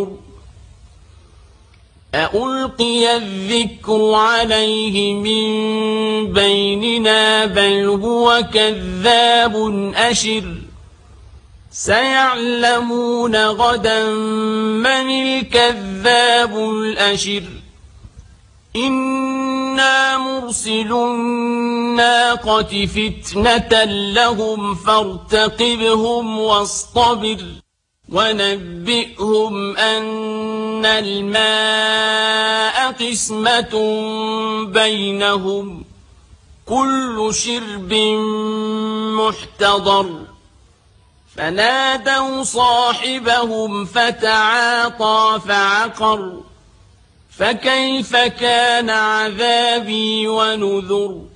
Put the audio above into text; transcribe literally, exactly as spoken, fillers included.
نذر أألقي الذكر عليه من بيننا بل هو كذاب أشر سيعلمون غدا من الكذاب الأشر إنا مرسل الناقة فتنة لهم فارتقبهم واصطبر ونبئهم أن الماء قسمة بينهم كل شرب محتضر فنادوا صاحبهم فتعاطى فعقر فكيف كان عذابي ونذر